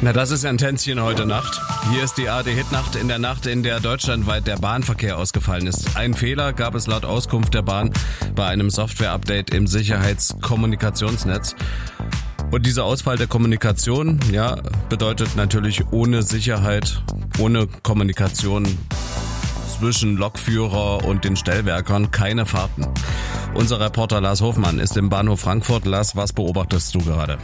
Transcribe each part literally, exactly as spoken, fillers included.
Na, das ist ein Tänzchen heute Nacht. Hier ist die A R D-Hitnacht in der Nacht, in der deutschlandweit der Bahnverkehr ausgefallen ist. Ein Fehler gab es laut Auskunft der Bahn bei einem Software-Update im Sicherheitskommunikationsnetz. Und dieser Ausfall der Kommunikation, ja, bedeutet natürlich ohne Sicherheit, ohne Kommunikation zwischen Lokführer und den Stellwerkern keine Fahrten. Unser Reporter Lars Hofmann ist im Bahnhof Frankfurt. Lars, was beobachtest du gerade?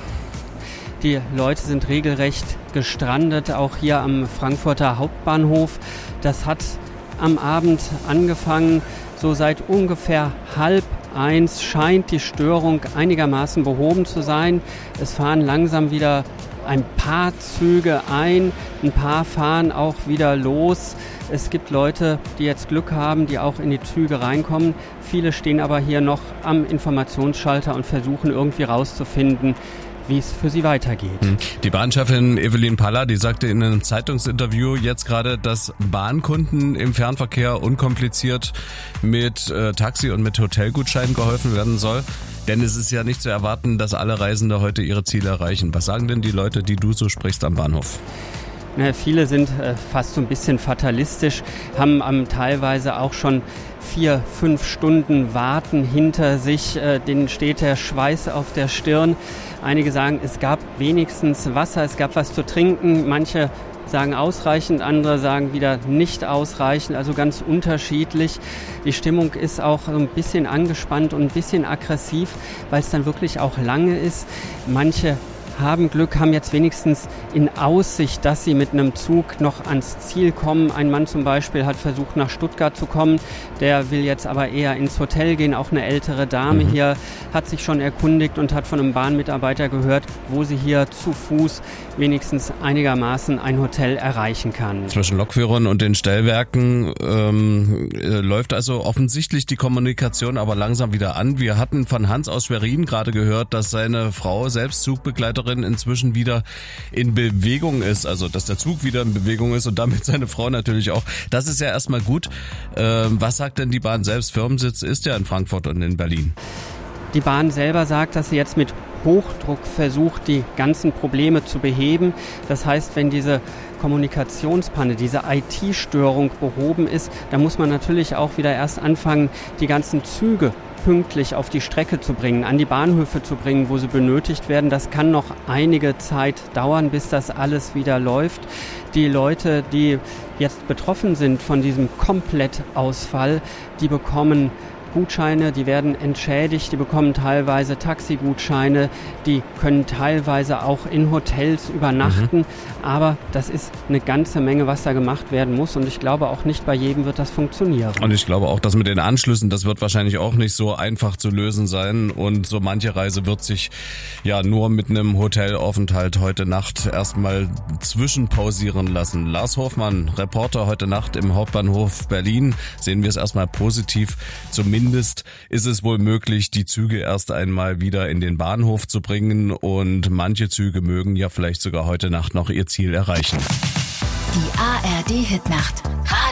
Die Leute sind regelrecht gestrandet, auch hier am Frankfurter Hauptbahnhof. Das hat am Abend angefangen, so seit ungefähr halb eins scheint die Störung einigermaßen behoben zu sein. Es fahren langsam wieder ein paar Züge ein, ein paar fahren auch wieder los. Es gibt Leute, die jetzt Glück haben, die auch in die Züge reinkommen. Viele stehen aber hier noch am Informationsschalter und versuchen irgendwie rauszufinden, wie es für sie weitergeht. Die Bahnchefin Evelyn Paller, die sagte in einem Zeitungsinterview jetzt gerade, dass Bahnkunden im Fernverkehr unkompliziert mit äh, Taxi- und mit Hotelgutscheinen geholfen werden soll. Denn es ist ja nicht zu erwarten, dass alle Reisende heute ihre Ziele erreichen. Was sagen denn die Leute, die du so sprichst am Bahnhof? Na, viele sind äh, fast so ein bisschen fatalistisch, haben ähm, teilweise auch schon vier, fünf Stunden Warten hinter sich, äh, denen steht der Schweiß auf der Stirn. Einige sagen, es gab wenigstens Wasser, es gab was zu trinken. Manche sagen ausreichend, andere sagen wieder nicht ausreichend, also ganz unterschiedlich. Die Stimmung ist auch so ein bisschen angespannt und ein bisschen aggressiv, weil es dann wirklich auch lange ist. Manche haben Glück, haben jetzt wenigstens in Aussicht, dass sie mit einem Zug noch ans Ziel kommen. Ein Mann zum Beispiel hat versucht, nach Stuttgart zu kommen. Der will jetzt aber eher ins Hotel gehen. Auch eine ältere Dame mhm. hier hat sich schon erkundigt und hat von einem Bahnmitarbeiter gehört, wo sie hier zu Fuß wenigstens einigermaßen ein Hotel erreichen kann. Zwischen Lokführern und den Stellwerken ähm, äh, läuft also offensichtlich die Kommunikation aber langsam wieder an. Wir hatten von Hans aus Schwerin gerade gehört, dass seine Frau, selbst Zugbegleiterin, inzwischen wieder in Bewegung ist, also dass der Zug wieder in Bewegung ist und damit seine Frau natürlich auch. Das ist ja erstmal gut. Ähm, was sagt denn die Bahn selbst? Firmensitz ist ja in Frankfurt und in Berlin. Die Bahn selber sagt, dass sie jetzt mit Hochdruck versucht, die ganzen Probleme zu beheben. Das heißt, wenn diese Kommunikationspanne, diese I T-Störung behoben ist, dann muss man natürlich auch wieder erst anfangen, die ganzen Züge pünktlich auf die Strecke zu bringen, an die Bahnhöfe zu bringen, wo sie benötigt werden. Das kann noch einige Zeit dauern, bis das alles wieder läuft. Die Leute, die jetzt betroffen sind von diesem Komplettausfall, die bekommen Gutscheine, die werden entschädigt, die bekommen teilweise Taxigutscheine, die können teilweise auch in Hotels übernachten, mhm. aber das ist eine ganze Menge, was da gemacht werden muss und ich glaube auch nicht bei jedem wird das funktionieren. Und ich glaube auch, dass mit den Anschlüssen, das wird wahrscheinlich auch nicht so einfach zu lösen sein und so manche Reise wird sich ja nur mit einem Hotelaufenthalt heute Nacht erstmal zwischenpausieren lassen. Lars Hofmann, Reporter heute Nacht im Hauptbahnhof Berlin, sehen wir es erstmal positiv, zumindest Zumindest ist es wohl möglich, die Züge erst einmal wieder in den Bahnhof zu bringen und manche Züge mögen ja vielleicht sogar heute Nacht noch ihr Ziel erreichen. Die A R D-Hitnacht